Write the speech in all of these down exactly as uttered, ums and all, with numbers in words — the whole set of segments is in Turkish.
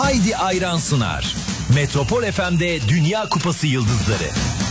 Haydi Ayran sunar. Metropol F M'de Dünya Kupası Yıldızları.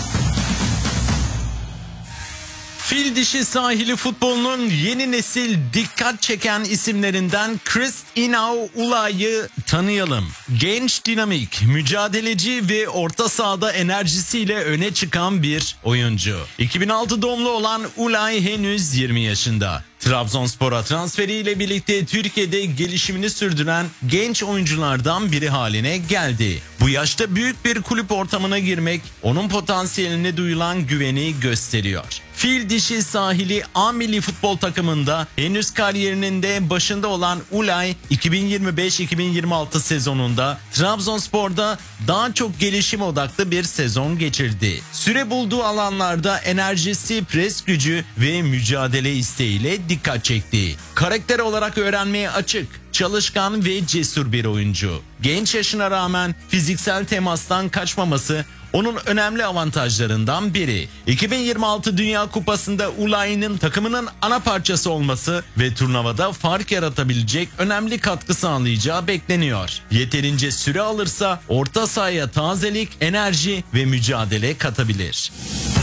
Fil dişi sahili futbolunun yeni nesil dikkat çeken isimlerinden Kristina Ulay'ı tanıyalım. Genç, dinamik, mücadeleci ve orta sahada enerjisiyle öne çıkan bir oyuncu. iki bin altı doğumlu olan Ulay henüz yirmi yaşında. Trabzonspor'a transferiyle birlikte Türkiye'de gelişimini sürdüren genç oyunculardan biri haline geldi. Bu yaşta büyük bir kulüp ortamına girmek onun potansiyeline duyulan güveni gösteriyor. Fil dişi sahili A milli futbol takımında henüz kariyerinin de başında olan Ulay iki bin yirmi beş iki bin yirmi altı sezonunda Trabzonspor'da daha çok gelişim odaklı bir sezon geçirdi. Süre bulduğu alanlarda enerjisi, pres gücü ve mücadele isteğiyle dikkat çekti. Karakter olarak öğrenmeye açık, çalışkan ve cesur bir oyuncu. Genç yaşına rağmen fiziksel temastan kaçmaması onun önemli avantajlarından biri. iki bin yirmi altı Dünya Kupası'nda Ulay'ın takımının ana parçası olması ve turnuvada fark yaratabilecek önemli katkı sağlayacağı bekleniyor. Yeterince süre alırsa orta sahaya tazelik, enerji ve mücadele katabilir.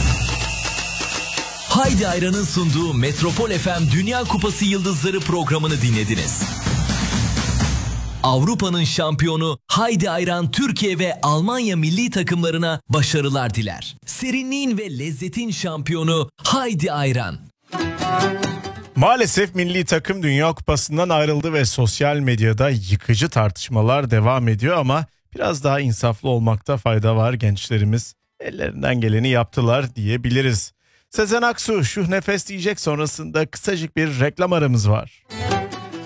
Haydi Ayran'ın sunduğu Metropol F M Dünya Kupası Yıldızları programını dinlediniz. Avrupa'nın şampiyonu Haydi Ayran Türkiye ve Almanya milli takımlarına başarılar diler. Serinliğin ve lezzetin şampiyonu Haydi Ayran. Maalesef milli takım Dünya Kupası'ndan ayrıldı ve sosyal medyada yıkıcı tartışmalar devam ediyor ama biraz daha insaflı olmakta fayda var. Gençlerimiz ellerinden geleni yaptılar diyebiliriz. Sezen Aksu şu nefes diyecek, sonrasında kısacık bir reklam aramız var.